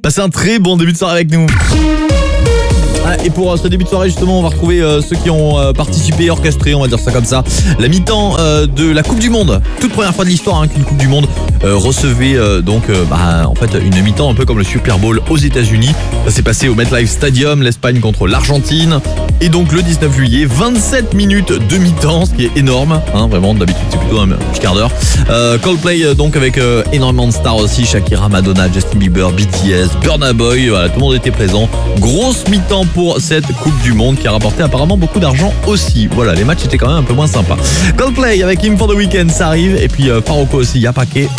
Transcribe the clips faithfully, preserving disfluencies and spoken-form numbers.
Passez un très bon début de soirée avec nous. Et pour ce début de soirée justement, on va retrouver euh, ceux qui ont euh, participé, orchestré, on va dire ça comme ça, la mi-temps euh, de la Coupe du Monde. Toute première fois de l'histoire hein, qu'une Coupe du Monde euh, recevait euh, donc euh, bah, en fait une mi-temps un peu comme le Super Bowl aux États-Unis. Ça s'est passé au MetLife Stadium, l'Espagne contre l'Argentine. Et donc le dix-neuf juillet, vingt-sept minutes de mi-temps, ce qui est énorme. Hein, vraiment, d'habitude c'est plutôt un petit quart d'heure. Euh, Coldplay donc avec euh, énormément de stars aussi, Shakira, Madonna, Justin Bieber, B T S, Burna Boy. Voilà, tout le monde était présent. Grosse mi-temps pour cette Coupe du Monde qui a rapporté apparemment beaucoup d'argent aussi. Voilà, les matchs étaient quand même un peu moins sympas. Coldplay avec Him for the Weekend, ça arrive. Et puis euh, Farruko aussi, Y'a Paqué.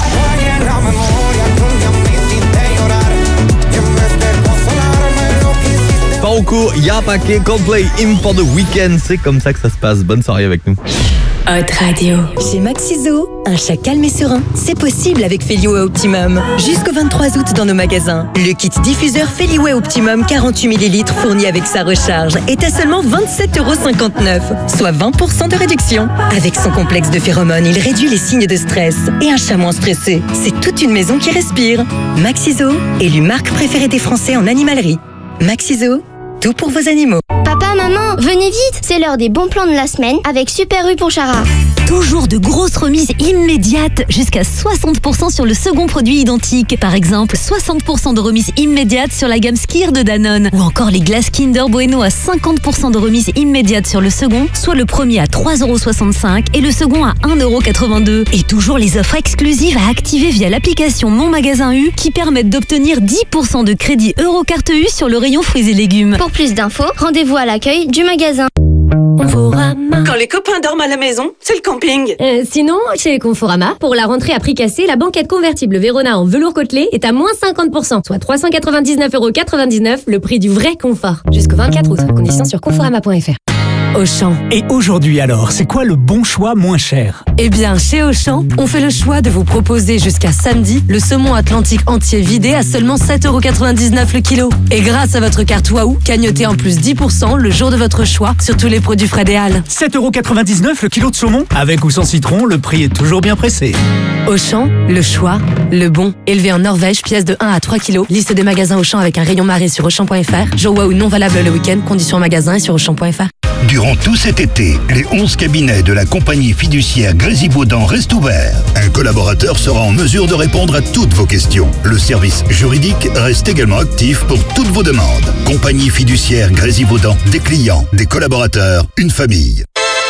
Farruko, Y'a Paqué, Coldplay, Him for the Weekend. C'est comme ça que ça se passe. Bonne soirée avec nous. Hot Radio. Chez Maxiso, un chat calme et serein, c'est possible avec Feliway Optimum. Jusqu'au vingt-trois août dans nos magasins. Le kit diffuseur Feliway Optimum quarante-huit millilitres fourni avec sa recharge est à seulement vingt-sept euros cinquante-neuf, soit vingt pour cent de réduction. Avec son complexe de phéromones, il réduit les signes de stress. Et un chat moins stressé, c'est toute une maison qui respire. Maxiso, élu marque préférée des Français en animalerie. Maxiso, tout pour vos animaux. Papa, maman, venez vite, c'est l'heure des bons plans de la semaine avec Super U Pontcharra. Toujours de grosses remises immédiates, jusqu'à soixante pour cent sur le second produit identique. Par exemple, soixante pour cent de remise immédiate sur la gamme Skir de Danone. Ou encore les glaces Kinder Bueno à cinquante pour cent de remise immédiate sur le second, soit le premier à trois euros soixante-cinq et le second à un euro quatre-vingt-deux. Et toujours les offres exclusives à activer via l'application Mon Magasin U qui permettent d'obtenir dix pour cent de crédit Eurocarte U sur le rayon fruits et légumes. Pour plus d'infos, rendez-vous à l'accueil du magasin. Conforama. Quand les copains dorment à la maison, c'est le camping. Euh, sinon, chez Conforama, pour la rentrée à prix cassé, la banquette convertible Verona en velours côtelé est à moins cinquante pour cent, soit trois cent quatre-vingt-dix-neuf euros quatre-vingt-dix-neuf, le prix du vrai confort. Jusqu'au vingt-quatre août, conditions sur conforama point f r. Auchan. Et aujourd'hui alors, c'est quoi le bon choix moins cher? Eh bien, chez Auchan, on fait le choix de vous proposer jusqu'à samedi le saumon atlantique entier vidé à seulement sept euros quatre-vingt-dix-neuf le kilo. Et grâce à votre carte Waouh, gagnotez en plus dix pour cent le jour de votre choix sur tous les produits frais des Halles. sept euros quatre-vingt-dix-neuf le kilo de saumon? Avec ou sans citron, le prix est toujours bien pressé. Auchan, le choix, le bon. Élevé en Norvège, pièce de un à trois kilos. Liste des magasins Auchan avec un rayon marée sur Auchan point f r. Jour Waouh non valable le week-end. Conditions en magasin et sur Auchan point f r. Durant tout cet été, les onze cabinets de la compagnie fiduciaire Grésivaudan restent ouverts. Un collaborateur sera en mesure de répondre à toutes vos questions. Le service juridique reste également actif pour toutes vos demandes. Compagnie fiduciaire Grésivaudan, des clients, des collaborateurs, une famille.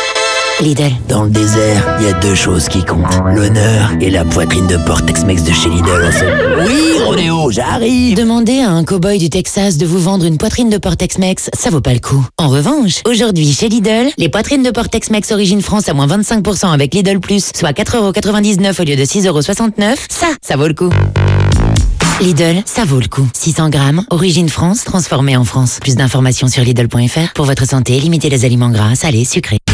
Lidl. Dans le désert, il y a deux choses qui comptent. L'honneur et la poitrine de porc Tex-Mex de chez Lidl. Oui, Ronéo, j'arrive. Demandez à un cow-boy du Texas de vous vendre une poitrine de porc Tex-Mex, ça vaut pas le coup. En revanche, aujourd'hui chez Lidl, les poitrines de porc Tex-Mex origine France à moins vingt-cinq pour cent avec Lidl Plus, soit quatre euros quatre-vingt-dix-neuf au lieu de six euros soixante-neuf, ça, ça vaut le coup. Lidl, ça vaut le coup. six cents grammes, origine France, transformée en France. Plus d'informations sur Lidl point f r. Pour votre santé, limitez les aliments gras, salés, sucrés.